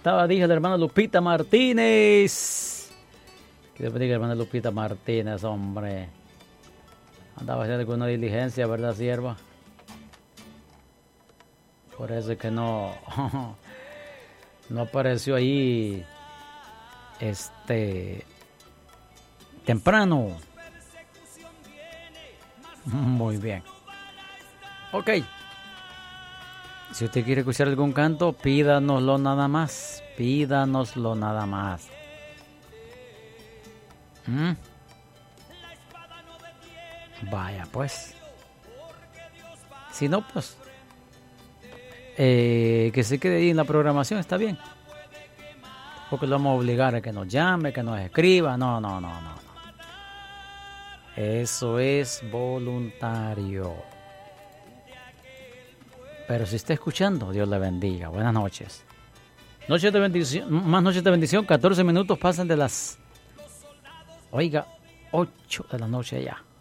estaba, dije, la hermana Lupita Martínez. Que Dios bendiga, hermana Lupita Martínez, hombre. Andaba haciendo alguna diligencia, ¿verdad, sierva? Por eso es que no apareció ahí temprano. Muy bien. Ok. Si usted quiere escuchar algún canto, pídanoslo nada más. Pídanoslo nada más. Vaya, pues. Si no, pues que se quede ahí en la programación, está bien. Porque lo vamos a obligar a que nos llame, que nos escriba. No. Eso es voluntario. Pero si está escuchando, Dios le bendiga. Buenas noches. Noches de bendición, más noches de bendición. 14 minutos pasan de las... Oiga, 8 de la noche ya.